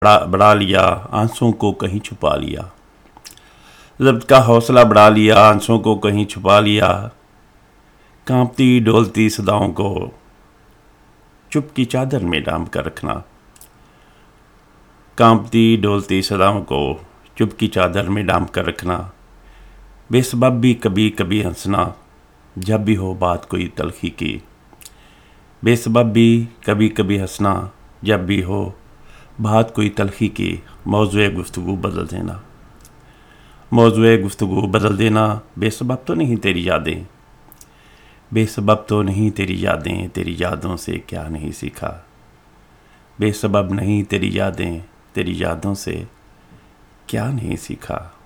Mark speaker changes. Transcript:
Speaker 1: बढ़ा लिया, आंसुओं को कहीं छुपा लिया। ज़ब्त का हौसला बढ़ा लिया, आंसुओं को कहीं छुपा लिया। कांपती डोलती सदाओं को चुप की चादर में ढांप कर रखना। कांपती डोलती सदाओं को चुप की चादर में ढांप कर रखना। बेसबब भी कभी कभी हंसना, जब भी हो बात कोई तलखी की। बेसबब भी कभी कभी हंसना, जब भी हो बात कोई तलखी की। मौज़ूए गुफ्तगू बदल देना, मौज़ूए गुफ्तगू बदल देना। बेसबब तो नहीं तेरी यादें, बेसबब तो नहीं तेरी यादें, तेरी यादों से क्या नहीं सीखा। बेसबब नहीं तेरी यादें, तेरी यादों से क्या नहीं सीखा।